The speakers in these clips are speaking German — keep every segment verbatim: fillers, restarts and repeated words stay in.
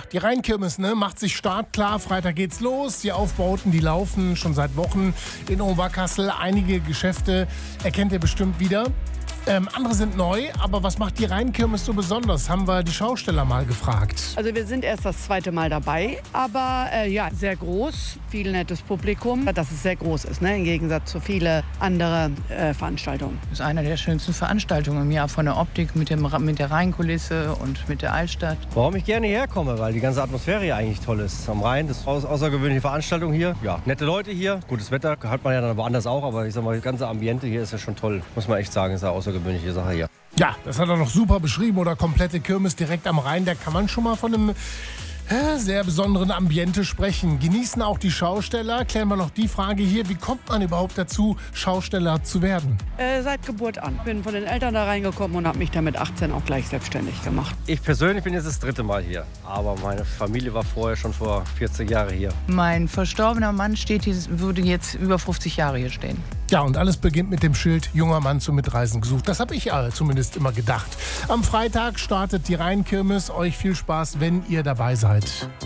Die Rheinkirmes, ne, macht sich startklar. Freitag geht's los. Die Aufbauten, die laufen schon seit Wochen in Oberkassel. Einige Geschäfte erkennt ihr bestimmt wieder. Ähm, andere sind neu, aber was macht die Rheinkirmes so besonders? Haben wir die Schausteller mal gefragt. Also wir sind erst das zweite Mal dabei, aber äh, ja, sehr groß, viel nettes Publikum, dass es sehr groß ist, ne, im Gegensatz zu vielen anderen äh, Veranstaltungen. Das ist eine der schönsten Veranstaltungen im Jahr, von der Optik mit, dem, mit der Rheinkulisse und mit der Altstadt. Warum ich gerne herkomme, weil die ganze Atmosphäre hier eigentlich toll ist. Am Rhein, das ist eine außergewöhnliche Veranstaltung hier. Ja, nette Leute hier, gutes Wetter hat man ja dann woanders auch, aber ich sag mal, das ganze Ambiente hier ist ja schon toll. Muss man echt sagen, ist eine außergewöhnliche Sache hier. Ja, das hat er noch super beschrieben. Oder komplette Kirmes direkt am Rhein. Da kann man schon mal von einem äh, sehr besonderen Ambiente sprechen. Genießen auch die Schausteller. Klären wir noch die Frage hier, wie kommt man überhaupt dazu, Schausteller zu werden? Äh, seit Geburt an. Bin von den Eltern da reingekommen und habe mich dann mit achtzehn auch gleich selbstständig gemacht. Ich persönlich bin jetzt das dritte Mal hier, aber meine Familie war vorher schon vor vierzig Jahren hier. Mein verstorbener Mann steht hier, würde jetzt über fünfzig Jahre hier stehen. Ja, und alles beginnt mit dem Schild "Junger Mann zum Mitreisen gesucht". Das habe ich äh, zumindest immer gedacht. Am Freitag startet die Rheinkirmes. Euch viel Spaß, wenn ihr dabei seid.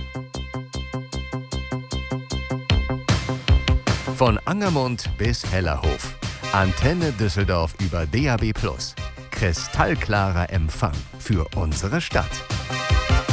Von Angermund bis Hellerhof. Antenne Düsseldorf über D A B plus. Kristallklarer Empfang für unsere Stadt.